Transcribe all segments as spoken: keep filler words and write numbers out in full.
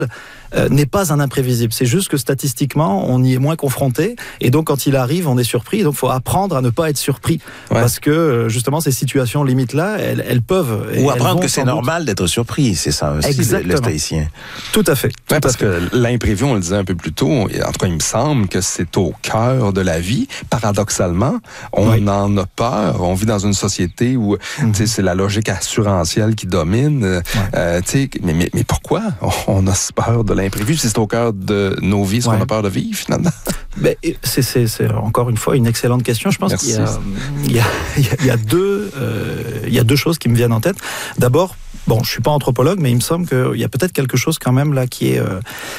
Euh, n'est pas un imprévisible. C'est juste que statistiquement, on y est moins confronté. Et donc, quand il arrive, on est surpris. Et donc, il faut apprendre à ne pas être surpris. Ouais. Parce que, justement, ces situations limites-là, elles, elles peuvent... Ou apprendre que c'est normal d'être surpris. C'est ça aussi, le, le stoïcien. Tout à fait. Tout ouais, à parce fait. que l'imprévu, on le disait un peu plus tôt, en tout cas, il me semble que c'est au cœur de la vie. Paradoxalement, on oui. en a peur. On vit dans une société où mm-hmm. c'est la logique assurantielle qui domine. Ouais. Euh, mais, mais, mais pourquoi on a si peur de l'imprévu? C'est au cœur de nos vies, ce ouais. qu'on a peur de vivre, finalement. Ben, c'est, c'est, c'est encore une fois une excellente question. Je pense Merci. qu'il y a, il y a, il y a, il y a deux, euh, il y a deux choses qui me viennent en tête. D'abord, bon, je suis pas anthropologue, mais il me semble qu'il y a peut-être quelque chose quand même là qui est... Euh,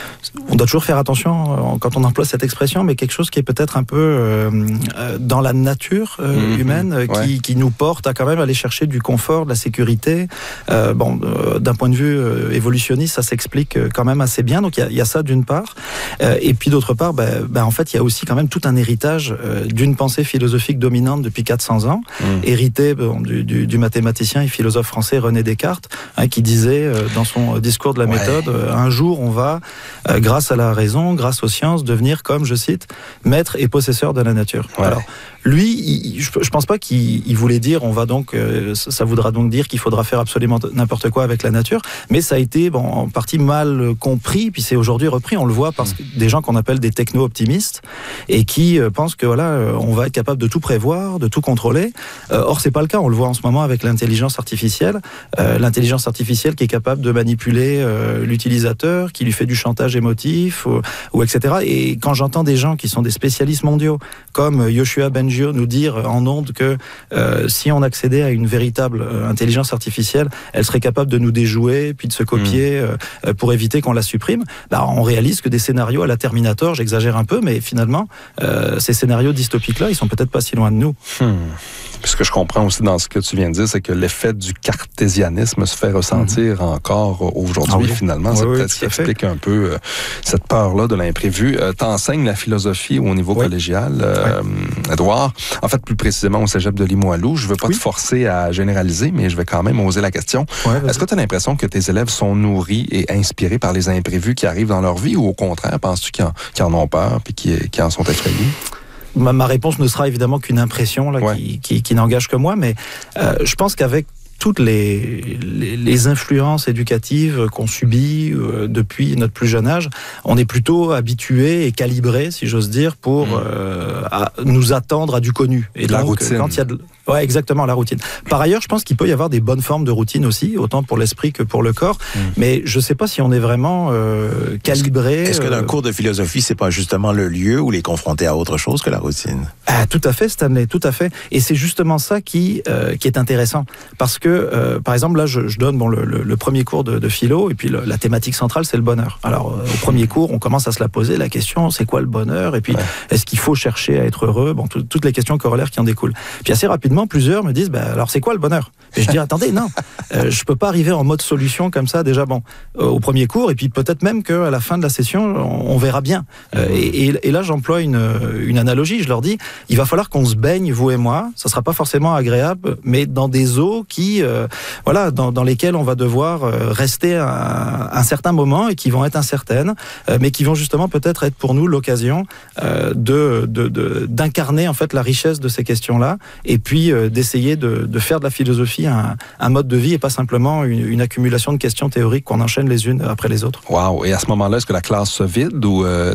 on doit toujours faire attention euh, quand on emploie cette expression, mais quelque chose qui est peut-être un peu euh, euh, dans la nature euh, mmh, humaine, euh, ouais. qui, qui nous porte à quand même aller chercher du confort, de la sécurité. Euh, bon, euh, d'un point de vue euh, évolutionniste, ça s'explique euh, quand même assez bien. Donc il y, y a ça d'une part. Euh, et puis d'autre part, ben, ben, en fait, il y a aussi quand même tout un héritage euh, d'une pensée philosophique dominante depuis quatre cents ans, mmh. hérité bon, du, du, du mathématicien et philosophe français René Descartes, hein, qui disait euh, dans son discours de la ouais. méthode, euh, un jour on va, euh, grâce à la raison, grâce aux sciences, devenir, comme je cite, maître et possesseur de la nature. Ouais. Alors, lui, il, je, je pense pas qu'il il voulait dire, on va donc, euh, ça voudra donc dire qu'il faudra faire absolument n'importe quoi avec la nature, mais ça a été bon, en partie mal compris, puis c'est aujourd'hui repris, on le voit parce que des gens qu'on appelle des techno-optimistes et qui euh, pensent que voilà, euh, on va être capable de tout prévoir, de tout contrôler. Euh, or, c'est pas le cas, on le voit en ce moment avec l'intelligence artificielle, euh, l'intelligence artificielle qui est capable de manipuler euh, l'utilisateur, qui lui fait du chantage émotif, ou, ou et cetera. Et quand j'entends des gens qui sont des spécialistes mondiaux, comme Yoshua Bengio, nous dire en ondes que euh, si on accédait à une véritable euh, intelligence artificielle, elle serait capable de nous déjouer, puis de se copier mmh. euh, pour éviter qu'on la supprime, bah, on réalise que des scénarios à la Terminator, j'exagère un peu, mais finalement, euh, ces scénarios dystopiques-là, ils sont peut-être pas si loin de nous. Mmh. Ce que je comprends aussi dans ce que tu viens de dire, c'est que l'effet du cartésianisme se fait ressentir mmh. encore aujourd'hui, ah oui. finalement. Oui, c'est oui, peut-être ce qui explique un peu euh, cette peur-là de l'imprévu. Euh, t'enseignes la philosophie au niveau oui. collégial, euh, oui. Édouard. En fait, plus précisément au cégep de Limoilou. Je ne veux pas oui. te forcer à généraliser, mais je vais quand même oser la question. Ouais, Est-ce que tu as l'impression que tes élèves sont nourris et inspirés par les imprévus qui arrivent dans leur vie, ou au contraire, penses-tu qu'ils en, qu'ils en ont peur et qu'ils, qu'ils en sont effrayés? Ma, ma réponse ne sera évidemment qu'une impression là, ouais. qui, qui, qui n'engage que moi, mais euh, je pense qu'avec toutes les, les, les influences éducatives qu'on subit euh, depuis notre plus jeune âge, on est plutôt habitué et calibré, si j'ose dire, pour mmh. euh, à nous attendre à du connu. Et la donc, routine. Quand il y a de... Ouais, exactement, la routine. Par ailleurs, je pense qu'il peut y avoir des bonnes formes de routine aussi, autant pour l'esprit que pour le corps, mmh. mais je ne sais pas si on est vraiment euh, calibré. Est-ce que, est-ce que d'un euh... cours de philosophie, c'est pas justement le lieu où les confronter à autre chose que la routine? Ah, tout à fait, Stanley, tout à fait. Et c'est justement ça qui, euh, qui est intéressant. Parce que, euh, par exemple, là, je, je donne bon, le, le, le premier cours de, de philo, et puis le, la thématique centrale, c'est le bonheur. Alors, euh, au premier cours, on commence à se la poser, la question, c'est quoi le bonheur? Et puis, ouais. est-ce qu'il faut chercher à être heureux? Bon, tout, toutes les questions corollaires qui en découlent. Puis assez rapidement, plusieurs me disent, bah, alors c'est quoi le bonheur? Et je dis, attendez, non, euh, je peux pas arriver en mode solution comme ça, déjà, bon, euh, au premier cours, et puis peut-être même qu'à la fin de la session, on, on verra bien. Euh, et, et, et là, j'emploie une, une analogie, je leur dis, il va falloir qu'on se baigne, vous et moi, ça sera pas forcément agréable, mais dans des eaux qui, euh, voilà, dans, dans lesquelles on va devoir euh, rester un, un certain moment et qui vont être incertaines, euh, mais qui vont justement peut-être être pour nous l'occasion euh, de, de, de, d'incarner en fait la richesse de ces questions-là, et puis euh, d'essayer de, de faire de la philosophie un, un mode de vie et pas simplement une, une accumulation de questions théoriques qu'on enchaîne les unes après les autres. Waouh! Et à ce moment-là, est-ce que la classe se vide ou euh...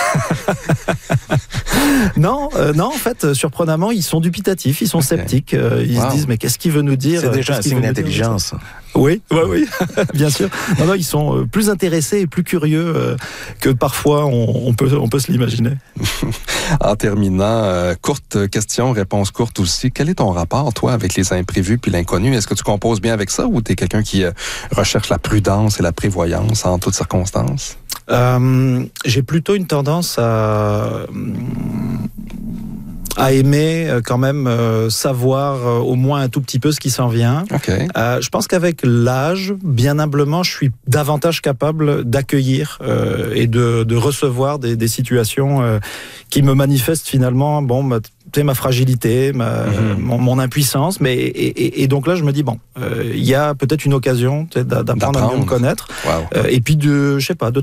Non, euh, non, en fait, surprenamment, ils sont dubitatifs, ils sont okay. sceptiques. Euh, ils wow. se disent, mais qu'est-ce qu'il veut nous dire? C'est déjà un signe d'intelligence. Oui, oui, oui, bien sûr. Non, non, ils sont plus intéressés et plus curieux euh, que parfois on, on, peut, on peut se l'imaginer. En terminant, euh, courte question, réponse courte aussi. Quel est ton rapport, toi, avec les imprévus puis l'inconnu? Est-ce que tu composes bien avec ça ou tu es quelqu'un qui euh, recherche la prudence et la prévoyance en toutes circonstances? Euh, j'ai plutôt une tendance à... à aimer euh, quand même euh, savoir euh, au moins un tout petit peu ce qui s'en vient. Okay. Euh, je pense qu'avec l'âge, bien humblement, je suis davantage capable d'accueillir euh, et de, de recevoir des, des situations euh, qui me manifestent finalement, bon, ma, ma fragilité, ma, mm-hmm. mon, mon impuissance, mais et, et, et donc là, je me dis bon, il euh, y a peut-être une occasion d'apprendre, d'apprendre à mieux me connaître, wow. euh, et puis de, je sais pas, de